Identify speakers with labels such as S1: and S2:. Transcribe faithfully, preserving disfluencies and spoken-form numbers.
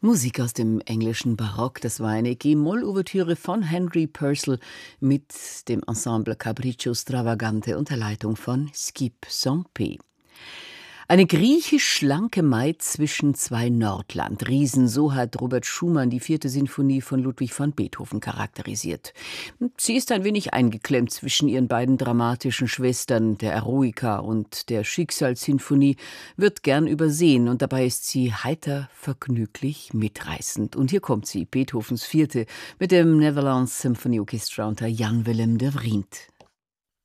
S1: Musik aus dem englischen Barock, das war eine G-Moll-Ouvertüre von Henry Purcell mit dem Ensemble Capriccio Stravagante unter Leitung von Skip Sampé. Eine griechisch-schlanke Maid zwischen zwei Nordlandriesen, so hat Robert Schumann die vierte Sinfonie von Ludwig van Beethoven charakterisiert. Sie ist ein wenig eingeklemmt zwischen ihren beiden dramatischen Schwestern, der Eroica und der Schicksalssinfonie, wird gern übersehen und dabei ist sie heiter, vergnüglich, mitreißend. Und hier kommt sie, Beethovens vierte, mit dem Netherlands Symphony Orchestra unter Jan Willem de Vriend.